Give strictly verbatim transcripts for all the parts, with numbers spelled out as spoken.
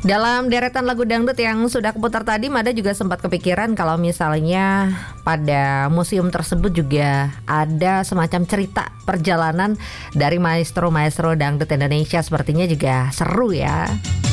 Dalam deretan lagu dangdut yang sudah keputar tadi, Mada juga sempat kepikiran kalau misalnya pada museum tersebut juga ada semacam cerita perjalanan dari maestro-maestro dangdut Indonesia. Sepertinya juga seru ya.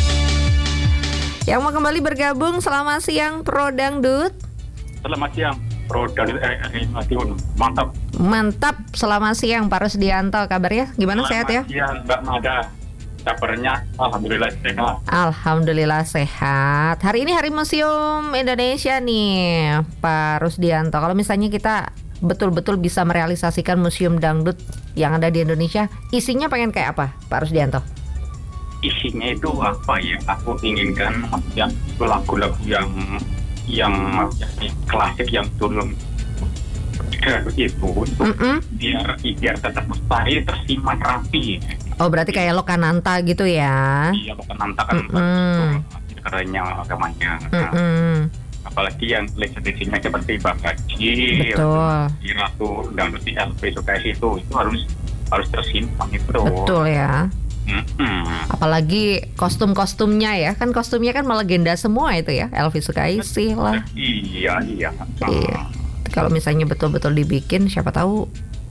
Yang mau kembali bergabung, selamat siang Pro Dangdut. Selamat siang Pro Dangdut, eh, eh, mantap. Mantap, selamat siang Pak Rusdianto, kabarnya gimana, Selamat sehat ya? Selamat siang Mbak Mada. Kabarnya alhamdulillah sehat. Alhamdulillah sehat. Hari ini Hari Museum Indonesia nih Pak Rusdianto. Kalau misalnya kita betul-betul bisa merealisasikan museum dangdut yang ada di Indonesia, isinya pengen kayak apa Pak Rusdianto? Isinya itu apa ya? Aku inginkan yang lagu-lagu yang yang klasik yang turun dangdut itu untuk Mm-mm. biar biar tetap lestari, tersimpan rapi. Oh, berarti kayak Lokananta gitu ya? Iya, bukan nantakan Mm-mm. kerennya agamanya. Mm-mm. Apalagi yang legend-legendnya seperti Bang Haji, Betul. Ratu Dangdut di L P Sukses itu itu harus harus tersimpan itu. Betul ya. Mm-mm. Apalagi kostum-kostumnya ya, kan kostumnya kan melegenda semua itu ya, Elvi Sukaesih lah. Iya iya. Iya. Kalau misalnya betul-betul dibikin, siapa tahu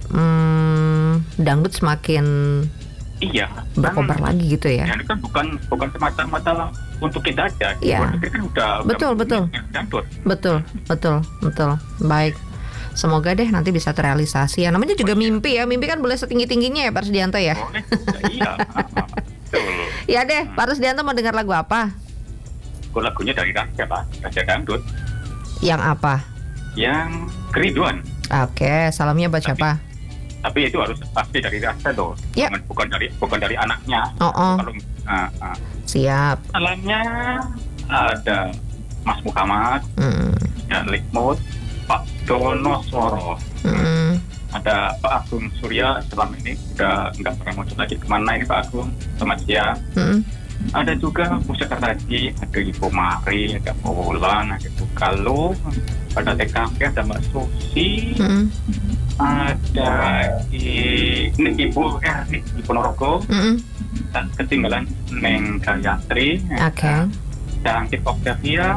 hmm, dangdut semakin Iya. berkobar kan, lagi gitu ya. Ya, ini kan bukan bukan semata-mata untuk kita aja. Iya. Luar negeri kan udah Betul, udah betul. dangdut. Betul, betul, betul. Baik. Semoga deh nanti bisa terrealisasi ya. Namanya juga mimpi ya. Mimpi kan boleh setinggi-tingginya ya Pak Rusdianto ya. Boleh. Iya. Betul. Ya deh, Pak Rusdianto mau dengar lagu apa? Kok lagunya dari Raja Pak, Raja Dangdut Yang apa? yang Kerinduan. Oke, salamnya buat siapa? Tapi itu harus pasti dari Raja tuh. Ya. Bukan, bukan dari bukan dari anaknya. Oh, oh. Kalau ah, ah. Siap. Alamnya ada Mas Muhammad, Hmm. dan Likmut, Pak Dono Soro, Hmm. ada Pak Agung Surya. Selama ini udah nggak pernah muncul lagi. Kemana ini Pak Agung? Selamat siang. Hmm. Ada juga Pusat Tadi, ada Ibu Mari, ada Wulan, ada Ibu Galuh, ada T K P, ada Mbak Susi, Hmm. ada I- ini Ibu Erni di Ponorogo, Hmm. dan ketinggalan Neng Gayatri, Oke. dan Tip Octavia,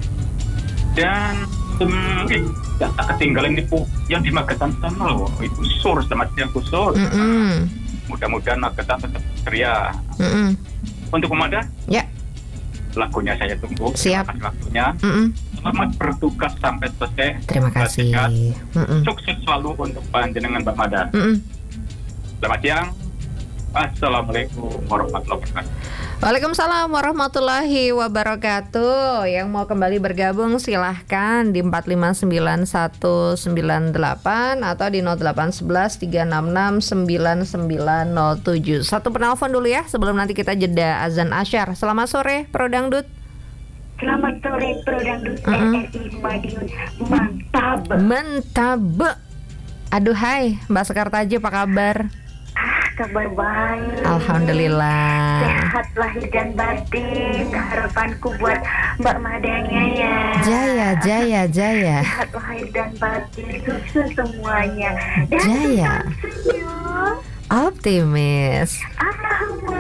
dan um, eh, dan tak ketinggalan Ibu yang di Magetan sana loh, Ibu Sur, selamat siang Bu Sur. Hmm. Mudah-mudahan Magetan tetap ceria. Hmm. Untuk Pemada, Ya. lagunya saya tunggu. Siap. Terima kasih waktunya. Hmm. Selamat bertugas sampai selesai. Terima kasih. Sehat. Hmm. Sukses selalu untuk panjenengan Mbak Mada. Hmm. Selamat siang. Assalamualaikum warahmatullahi wabarakatuh. Waalaikumsalam warahmatullahi wabarakatuh. Yang mau kembali bergabung silahkan di empat lima sembilan satu sembilan delapan atau di nol delapan satu satu tiga enam enam sembilan sembilan nol tujuh. Satu penelpon dulu ya sebelum nanti kita jeda azan asyar. Selamat sore Pro Dangdut. Selamat sore Pro Dangdut Mm-mm. R R I Madiun. Mantap. Mantap. Aduh hai Mbak Sekartaji, apa kabar? Ah, kabar baik. Alhamdulillah. Sehat lahir dan batin. Harapanku buat Mbak Madanya ya. Jaya, jaya, jaya. Sehat lahir dan batin. Sukses semuanya. Dan Jaya. tetap senyum. Optimis. Allahumma.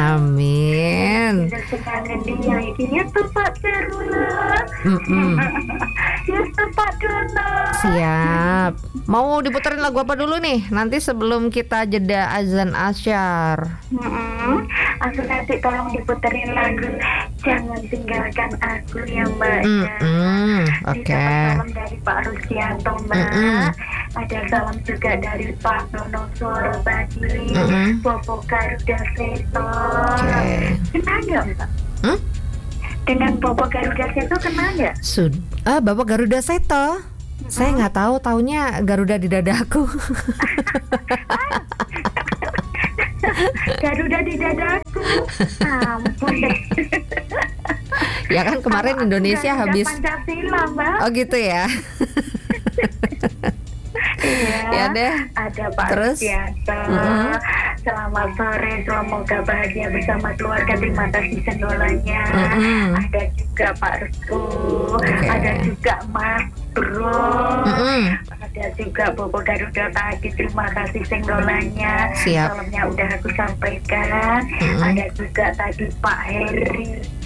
Amin. Dan sekarang dia ini tepat serulah. Mm-mm. Ya tepat dulu. Siap. Mau diputerin lagu apa dulu nih? Nanti sebelum kita jeda azan asyar. Hmm, aku nanti tolong diputerin lagu Jangan Tinggalkan Aku ya Mbak. Mm-mm. Oke. Bisa salam dari Pak Rusdianto Mbak. Mm-mm. Ada salam juga dari Pak Dono Soro tadi. Mm-mm. Bobo Garuda Seto. Oke. Kenal nggak Mbak? Hmm? Dengan Bobo Garuda Seto kenal nggak? Sud. Ah, Bapak Garuda Seto. Saya nggak tahu, taunya Garuda di dadaku. Garuda di dadaku. Ampun deh. Ya kan kemarin Kalau aku Indonesia Garuda habis. Pancasila Mbak. Oh gitu ya. Iya, Ya deh. ada Pak Terus? Rusdianto. Mm-mm. Selamat sore, semoga bahagia bersama keluarga. Terima kasih sendolanya. Mm-mm. Ada juga Pak Restu, Oke. ada juga Mas Bro, Mm-mm. ada juga Bobo Garuda tadi. Terima kasih sendolanya. Siap. Salamnya udah aku sampaikan. Mm-mm. Ada juga tadi Pak Heri.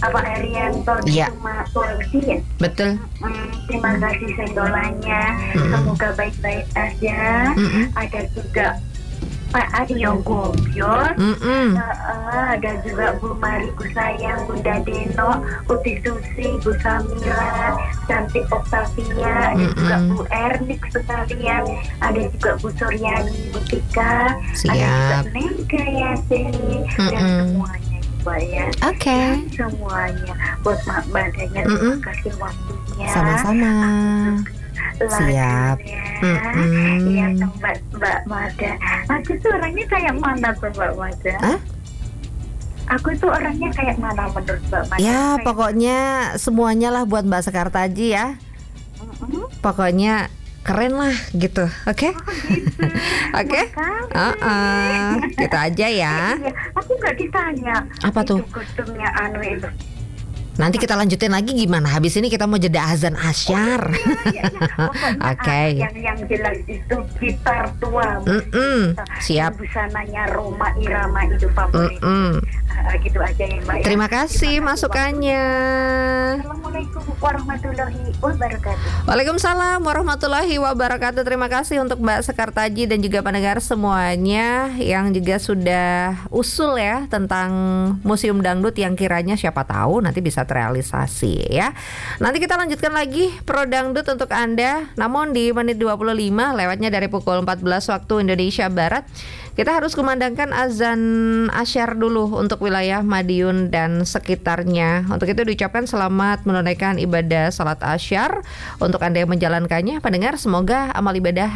apa Arianto di Iya. Suma Sulawesi ya. Betul. Hmm, terima kasih sendolanya. Mm-mm. Semoga baik-baik aja. Mm-mm. Ada juga Pak Aryo Gobyor. Mm-mm. Uh, ada juga Bu Mariku sayang, Bunda Deno, Uti Susi, Bu Samira, Cantik Octavia, ada juga Mm-mm. Bu Ernik sekalian, ada juga Bu Suryani, Bu Tika, ada juga Siap. Neng Gayatri, dan Mm-mm. semuanya juga ya. Oke. Dan semuanya buat Mak Badanya, terima Mm-mm. kasih waktunya. Sama-sama. Siap. Mm-mm. Iya, Mbak Mbak Mada. Aku tuh orangnya kayak mana tuh Mbak Mada? Hah? Aku tuh orangnya kayak mana menurut Mbak Mada? Ya Kayak- pokoknya semuanya lah buat Mbak Sekartaji ya. Mm-mm. Pokoknya keren lah gitu. Oke? Oke? Makasih. Uh-uh. Gitu aja ya. Iya, aku nggak ditanya. Apa tuh? Itu kostumnya anu itu. Nanti kita lanjutin lagi gimana? Habis ini kita mau jeda azan asyar. Iya, iya. Pokoknya Oke. ah, yang yang jelas itu gitar tua. Mm-mm. Siap. Yang busananya Roma Irama itu favorit. Mm-mm. Ah, gitu aja ya Mbak. ya. Terima kasih Terima masukannya. Assalamualaikum warahmatullahi wabarakatuh. Waalaikumsalam warahmatullahi wabarakatuh. Terima kasih untuk Mbak Sekartaji dan juga pendengar semuanya yang juga sudah usul ya tentang Museum Dangdut yang kiranya siapa tahu nanti bisa terrealisasi ya. Nanti kita lanjutkan lagi Pro Dangdut untuk Anda. Namun di menit dua puluh lima lewatnya dari pukul empat belas waktu Indonesia Barat, kita harus kumandangkan azan asyar dulu untuk wilayah Madiun dan sekitarnya. Untuk itu diucapkan selamat menunaikan ibadah salat asyar untuk Anda yang menjalankannya. Pendengar, semoga amal ibadah